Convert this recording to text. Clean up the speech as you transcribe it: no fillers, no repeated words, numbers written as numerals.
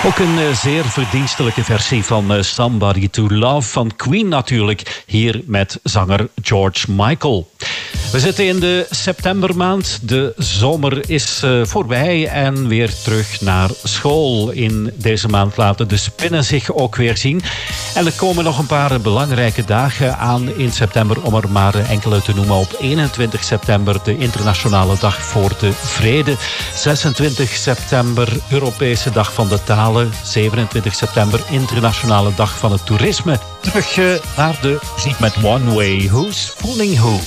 Ook een zeer verdienstelijke versie van Somebody to Love van Queen natuurlijk. Hier met zanger George Michael. We zitten in de septembermaand. De zomer is voorbij en weer terug naar school. In deze maand laten de spinnen zich ook weer zien. En er komen nog een paar belangrijke dagen aan in september, om er maar enkele te noemen. Op 21 september de Internationale Dag voor de Vrede. 26 september Europese Dag van de Talen. 27 september Internationale Dag van het Toerisme. Terug naar de muziek met One Way. Who's Fooling Who?